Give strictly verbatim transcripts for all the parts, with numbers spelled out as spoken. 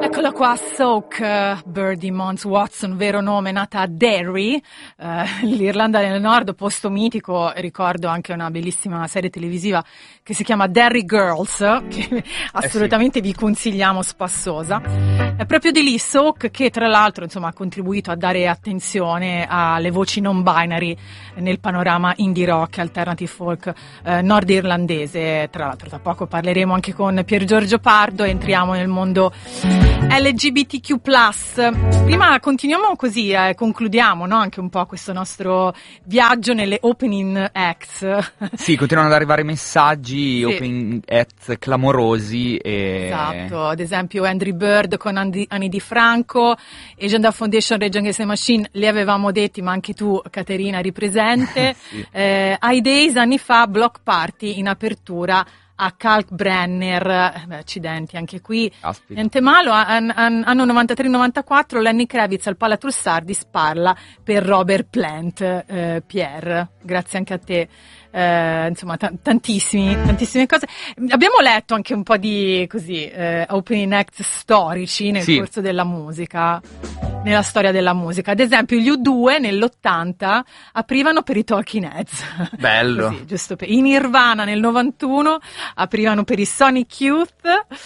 Eccola qua, Soak, uh, Birdie Mons Watson, vero nome, nata a Derry, uh, l'Irlanda del Nord, posto mitico. Ricordo anche una bellissima serie televisiva che si chiama Derry Girls, che assolutamente eh sì. vi consigliamo, spassosa. È proprio di lì Soak, che tra l'altro insomma ha contribuito a dare attenzione alle voci non binary nel panorama indie rock, alternative folk eh, nordirlandese. Tra l'altro tra poco parleremo anche con Pier Giorgio Pardo, entriamo nel mondo L G B T Q plus. Prima continuiamo così, eh, concludiamo, no? Anche un po' questo nostro viaggio nelle opening acts. Sì, continuano ad arrivare messaggi, sì. opening acts clamorosi. E... Esatto, ad esempio Andrew Bird con Andy, Annie Di Franco, Agenda Foundation, Rage Against the Machine, li avevamo detti, ma anche tu, Caterina, ripresente. sì. eh, ai Days, anni fa, Block Party in apertura a Kalkbrenner, beh, accidenti anche qui, Aspita. niente male. An, an, anno novantatré novantaquattro, Lenny Kravitz al Palatul Sardis parla per Robert Plant. eh, Pierre, grazie anche a te. Eh, insomma t- tantissimi tantissime cose. Abbiamo letto anche un po' di così eh, opening act storici nel sì. corso della musica, nella storia della musica. Ad esempio gli U due nell'ottanta aprivano per i Talking Heads, bello. Così, giusto per... I Nirvana nel novantuno aprivano per i Sonic Youth,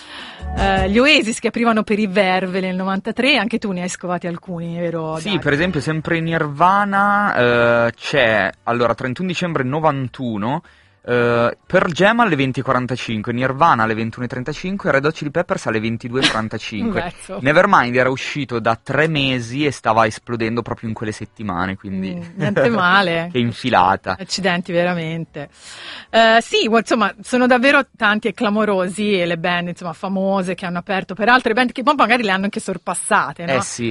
eh, gli Oasis che aprivano per i Verve nel novantatré. Anche tu ne hai scovati alcuni, vero? Sì, Dario? per esempio sempre in Nirvana eh, c'è allora trentuno dicembre novantuno Uh, Pearl Jam alle venti e quarantacinque, Nirvana alle ventuno e trentacinque, Red Hot Chili Peppers alle ventidue e quarantacinque. Nevermind era uscito da tre mesi e stava esplodendo proprio in quelle settimane, quindi mm, niente male. Che infilata. Accidenti, veramente. Uh, sì, insomma, sono davvero tanti e clamorosi, e le band insomma famose che hanno aperto per altre band che poi magari le hanno anche sorpassate, no? Eh sì.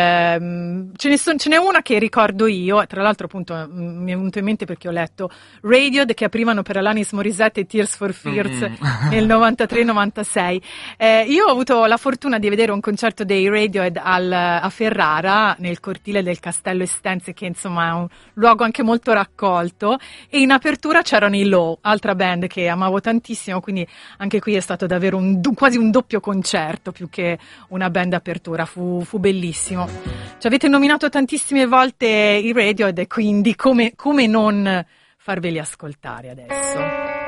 Uh, ce, ne son, ce n'è una che ricordo io, tra l'altro appunto m- mi è venuto in mente perché ho letto Radiohead che aprivano per Alanis Morissette e Tears for Fears mm. nel novantatré novantasei. Eh, io ho avuto la fortuna di vedere un concerto dei Radiohead al, a Ferrara, nel cortile del Castello Estense, che insomma è un luogo anche molto raccolto, e in apertura c'erano i Low, altra band che amavo tantissimo, quindi anche qui è stato davvero un, quasi un doppio concerto più che una band apertura. Fu, fu bellissimo. Ci avete nominato tantissime volte i Radiohead, e quindi come, come non farveli ascoltare adesso.